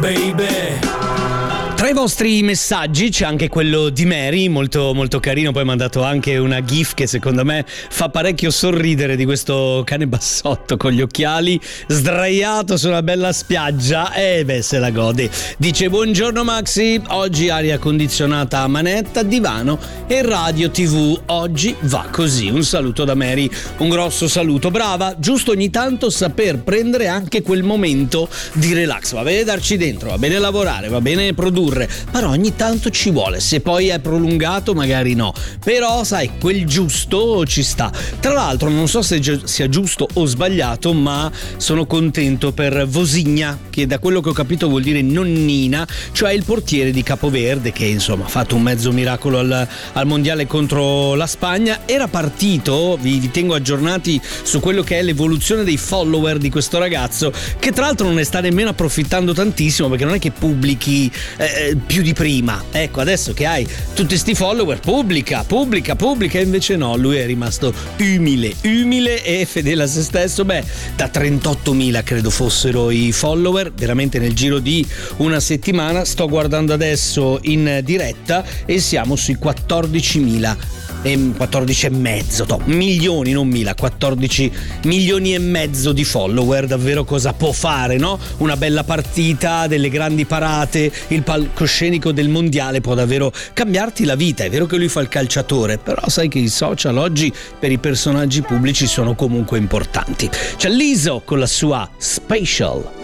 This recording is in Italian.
baby. Tra i vostri messaggi c'è anche quello di Mary, molto molto carino, poi ha mandato anche una gif che secondo me fa parecchio sorridere, di questo cane bassotto con gli occhiali sdraiato su una bella spiaggia e se la gode. Dice: buongiorno Maxi, oggi aria condizionata a manetta, divano e radio TV, oggi va così. Un saluto da Mary, un grosso saluto, brava, giusto ogni tanto saper prendere anche quel momento di relax, va bene darci dentro, va bene lavorare, va bene produrre, però ogni tanto ci vuole, se poi è prolungato magari no, però sai, quel giusto ci sta. Tra l'altro non so se sia giusto o sbagliato, ma sono contento per Vosigna, che da quello che ho capito vuol dire nonnina, cioè il portiere di Capoverde, che insomma ha fatto un mezzo miracolo al mondiale contro la Spagna. Era partito, vi tengo aggiornati su quello che è l'evoluzione dei follower di questo ragazzo, che tra l'altro non ne sta nemmeno approfittando tantissimo, perché non è che pubblichi più di prima. Ecco, adesso che hai tutti sti follower, pubblica, e invece no, lui è rimasto umile e fedele a se stesso. Da 38.000 credo fossero i follower, veramente nel giro di una settimana. Sto guardando adesso in diretta e siamo sui 14.000 14 e mezzo, milioni, non mila, 14 milioni e mezzo di follower. Davvero cosa può fare, no? Una bella partita, delle grandi parate, il palcoscenico del mondiale può davvero cambiarti la vita. È vero che lui fa il calciatore, però sai che i social oggi per i personaggi pubblici sono comunque importanti. C'è Lizzo con la sua Special.